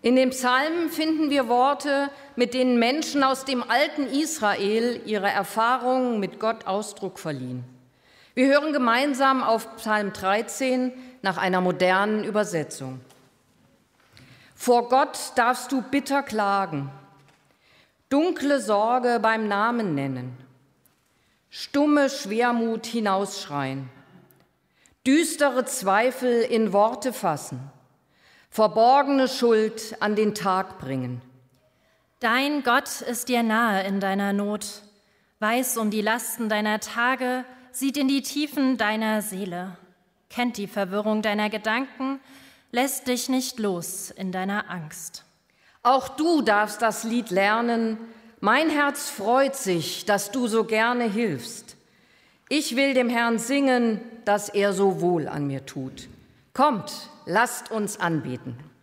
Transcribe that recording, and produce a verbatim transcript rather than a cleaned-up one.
In den Psalmen finden wir Worte, mit denen Menschen aus dem alten Israel ihre Erfahrungen mit Gott Ausdruck verliehen. Wir hören gemeinsam auf Psalm dreizehn nach einer modernen Übersetzung. Vor Gott darfst du bitter klagen, dunkle Sorge beim Namen nennen, stumme Schwermut hinausschreien, düstere Zweifel in Worte fassen, verborgene Schuld an den Tag bringen. Dein Gott ist dir nahe in deiner Not, weiß um die Lasten deiner Tage, sieht in die Tiefen deiner Seele, kennt die Verwirrung deiner Gedanken, lässt dich nicht los in deiner Angst. Auch du darfst das Lied lernen. Mein Herz freut sich, dass du so gerne hilfst. Ich will dem Herrn singen, dass er so wohl an mir tut. Kommt, lasst uns anbeten.